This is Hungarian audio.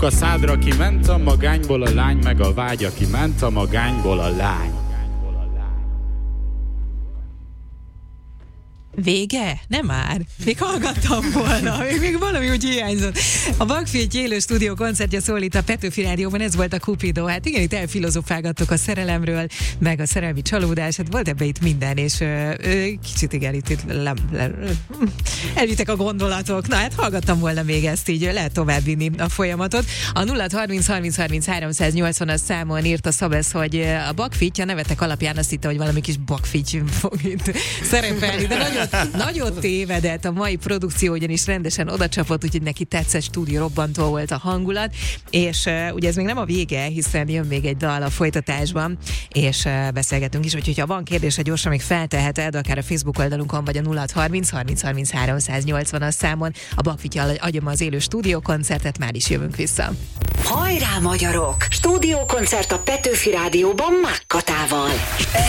A szádra kiment a magányból a lány, meg a vágy, aki ment a magányból a lány. Vége? Nem már. Még hallgattam volna. Még valami úgy hiányzott. A Bakfitty élő stúdió koncertje szól itt a Petőfi Rádióban, ez volt a Cupido. Hát igen, itt elfilozofálgattok a szerelemről, meg a szerelmi csalódás, hát volt ebbe itt minden, és kicsit igen, itt elvittek a gondolatok. Na hát hallgattam volna még ezt, így lehet továbbvinni a folyamatot. A 0-30-30-30-380-as számon írt a Szabesz, hogy a Bakfitty a nevetek alapján azt hitte, hogy valami kis Bakfitty fog itt szerepelni, de nagyon tévedett, a mai produkció ugyanis rendesen odacsapott, úgyhogy neki tetszett, stúdió robbantó volt a hangulat, és ugye ez még nem a vége, hiszen jön még egy dal a folytatásban, és beszélgetünk is, úgyhogy ha van kérdése, gyorsan még felteheted, akár a Facebook oldalunkon, vagy a 0-30-30-30-380-as számon. A Bakfitty adja az élő stúdiókoncertet, már is jövünk vissza. Hajrá magyarok! Stúdiókoncert a Petőfi Rádióban Mákkatával.